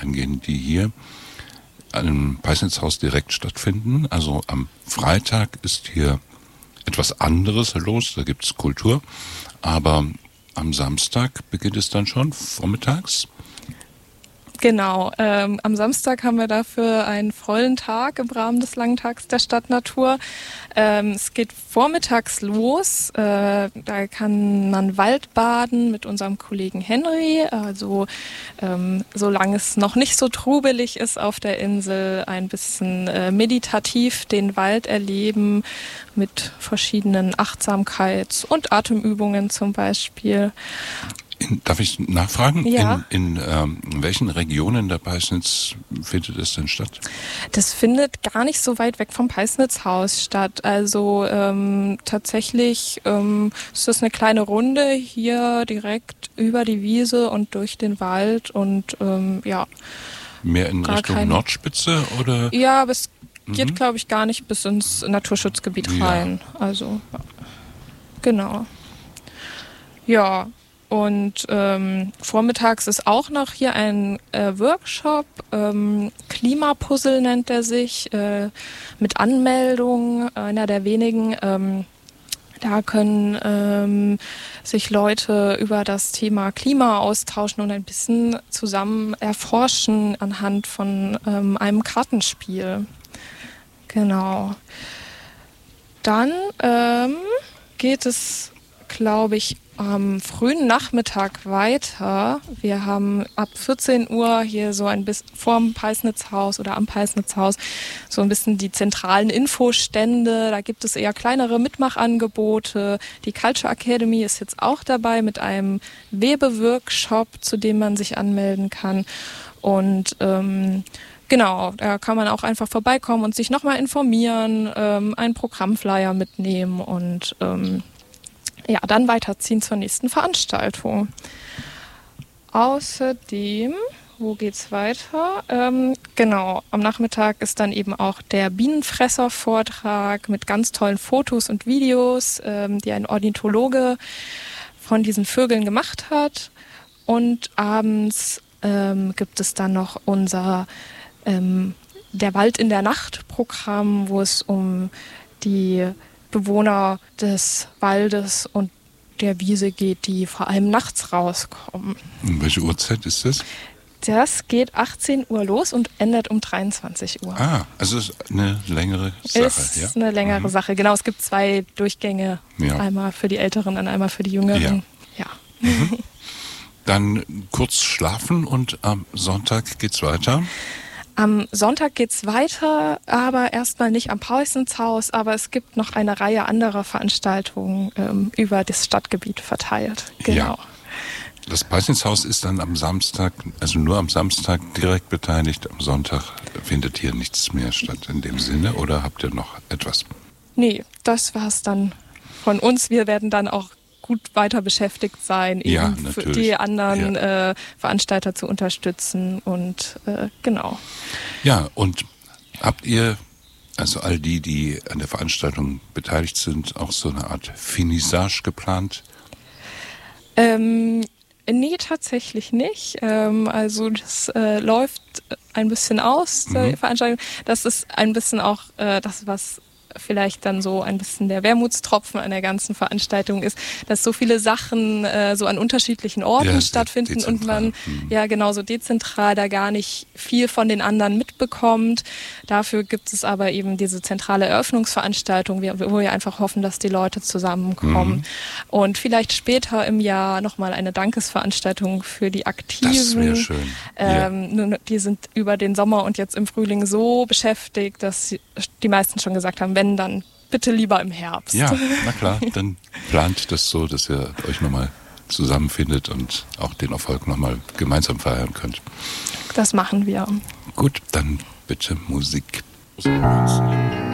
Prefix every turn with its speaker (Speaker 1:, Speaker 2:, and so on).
Speaker 1: Veranstaltungen gehen, die hier im Peisnitzhaus direkt stattfinden. Also am Freitag ist hier etwas anderes los, da gibt es Kultur, aber am Samstag beginnt es dann schon vormittags.
Speaker 2: Genau, am Samstag haben wir dafür einen vollen Tag im Rahmen des Langen Tags der Stadtnatur. Es geht vormittags los, da kann man Waldbaden mit unserem Kollegen Henry, also solange es noch nicht so trubelig ist auf der Insel, ein bisschen meditativ den Wald erleben mit verschiedenen Achtsamkeits- und Atemübungen zum Beispiel.
Speaker 1: Darf ich nachfragen?
Speaker 2: Ja.
Speaker 1: In welchen Regionen der Peisnitz findet es denn statt?
Speaker 2: Das findet gar nicht so weit weg vom Peisnitzhaus statt. Also tatsächlich ist das eine kleine Runde hier direkt über die Wiese und durch den Wald und ja.
Speaker 1: Mehr in Richtung Nordspitze oder?
Speaker 2: Ja, aber es geht, glaube ich, gar nicht bis ins Naturschutzgebiet rein. Also genau. Ja. Und vormittags ist auch noch hier ein Workshop, Klimapuzzle nennt er sich, mit Anmeldung, einer der wenigen. Da können sich Leute über das Thema Klima austauschen und ein bisschen zusammen erforschen anhand von einem Kartenspiel. Genau. Dann geht es, glaube ich, am frühen Nachmittag weiter. Wir haben ab 14 Uhr hier so ein bisschen vorm Peisnitzhaus oder am Peisnitzhaus so ein bisschen die zentralen Infostände. Da gibt es eher kleinere Mitmachangebote. Die Culture Academy ist jetzt auch dabei mit einem Webeworkshop, zu dem man sich anmelden kann. Und genau, da kann man auch einfach vorbeikommen und sich nochmal informieren, einen Programmflyer mitnehmen und ja, dann weiterziehen zur nächsten Veranstaltung. Außerdem, wo geht's weiter? Genau, am Nachmittag ist dann eben auch der Bienenfresser-Vortrag mit ganz tollen Fotos und Videos, die ein Ornithologe von diesen Vögeln gemacht hat. Und abends gibt es dann noch unser Der Wald in der Nacht Programm, wo es um die Bewohner des Waldes und der Wiese geht, die vor allem nachts rauskommen.
Speaker 1: Und welche Uhrzeit ist das?
Speaker 2: Das geht 18 Uhr los und endet um 23 Uhr.
Speaker 1: Ah, also ist eine längere Sache.
Speaker 2: Ist eine längere Sache, genau. Es gibt 2 Durchgänge, einmal für die Älteren und einmal für die Jüngeren. Ja.
Speaker 1: Dann kurz schlafen und am Sonntag geht's weiter.
Speaker 2: Am Sonntag geht's weiter, aber erstmal nicht am Peisnitzhaus, aber es gibt noch eine Reihe anderer Veranstaltungen über das Stadtgebiet verteilt. Genau.
Speaker 1: Ja. Das Peisnitzhaus ist dann am Samstag, also nur am Samstag direkt beteiligt. Am Sonntag findet hier nichts mehr statt in dem Sinne, oder habt ihr noch etwas?
Speaker 2: Nee, das war's dann von uns. Wir werden dann auch gut weiter beschäftigt sein, eben für die anderen Veranstalter zu unterstützen und genau.
Speaker 1: Ja, und habt ihr, also all die an der Veranstaltung beteiligt sind, auch so eine Art Finissage geplant?
Speaker 2: Nee, tatsächlich nicht. Also das läuft ein bisschen aus, die Veranstaltung. Das ist ein bisschen auch das, was vielleicht dann so ein bisschen der Wermutstropfen an der ganzen Veranstaltung ist, dass so viele Sachen so an unterschiedlichen Orten stattfinden dezentral. Und man ja genauso dezentral da gar nicht viel von den anderen mitbekommt. Dafür gibt es aber eben diese zentrale Eröffnungsveranstaltung, wo wir einfach hoffen, dass die Leute zusammenkommen. Und vielleicht später im Jahr nochmal eine Dankesveranstaltung für die Aktiven.
Speaker 1: Das wäre schön.
Speaker 2: Die sind über den Sommer und jetzt im Frühling so beschäftigt, dass die meisten schon gesagt haben, wenn, dann bitte lieber im Herbst.
Speaker 1: Ja, na klar, dann plant das so, dass ihr euch nochmal zusammenfindet und auch den Erfolg nochmal gemeinsam feiern könnt.
Speaker 2: Das machen wir.
Speaker 1: Gut, dann bitte Musik. So,